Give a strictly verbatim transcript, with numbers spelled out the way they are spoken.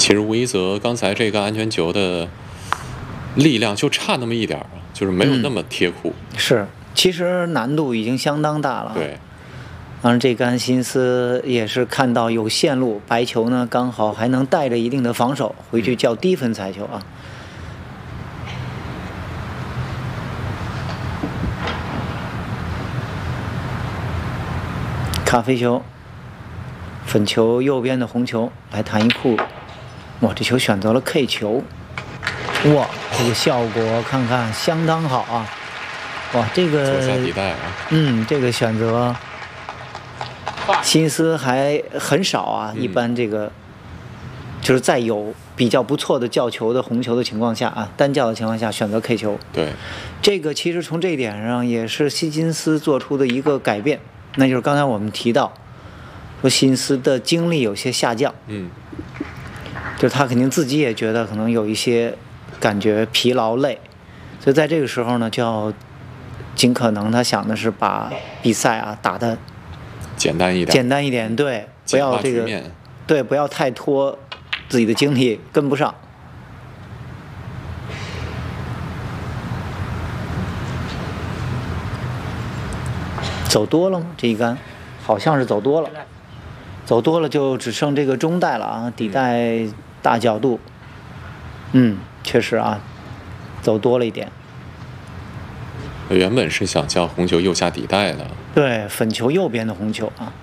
其实吴一泽刚才这个安全球的力量就差那么一点儿，就是没有那么贴库。 嗯、是，其实难度已经相当大了。 对。 当然，这杆辛斯也是看到有线路，白球呢刚好还能带着一定的防守，回去叫低分彩球啊。咖啡球，粉球右边的红球来弹一库，哇，这球选择了 K 球，哇，这个效果看看相当好啊，哇，这个左下底带啊， 嗯，这个选择。心思还很少啊， 嗯、 一般这个就是在有比较不错的叫球的红球的情况下啊，单叫的情况下选择 K 球。 对， 这个其实从这一点上也是希金斯做出的一个改变，那就是刚才我们提到说辛斯的精力有些下降， 嗯， 就是他肯定自己也觉得可能有一些感觉疲劳累，所以在这个时候呢，就要尽可能他想的是把比赛啊打得简单一点， 简单一点，对，不要这个，对，不要太拖，自己的精力跟不上。走多了吗？这一杆，好像是走多了，走多了就只剩这个中带了啊，底带大角度，嗯，确实啊，走多了一点。 原本是想叫红球右下底带的， 对，粉球右边的红球啊。